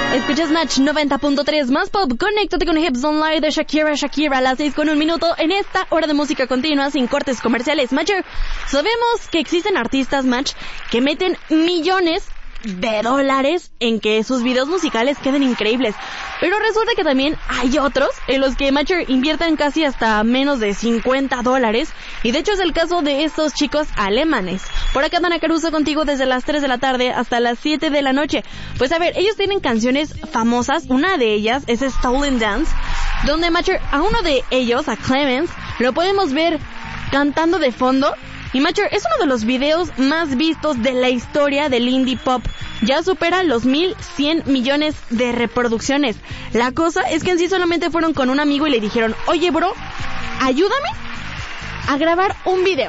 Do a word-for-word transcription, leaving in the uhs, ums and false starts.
Escuchas Match noventa punto tres más pop. Conéctate con Hips Online de Shakira Shakira a las seis con un minuto en esta hora de música continua sin cortes comerciales. Matcher, sabemos que existen artistas, Match, que meten millones de dólares en que sus videos musicales queden increíbles, pero resulta que también hay otros en los que Matcher invierten casi hasta menos de cincuenta dólares, y de hecho es el caso de estos chicos alemanes. Por acá Dana Caruso contigo desde las tres de la tarde hasta las siete de la noche. Pues a ver, ellos tienen canciones famosas, una de ellas es Stolen Dance, donde Matcher, a uno de ellos, a Clemens, lo podemos ver cantando de fondo. Y Matcher es uno de los videos más vistos de la historia del indie pop. Ya supera los mil cien millones de reproducciones. La cosa es que en sí solamente fueron con un amigo y le dijeron, oye bro, ayúdame a grabar un video.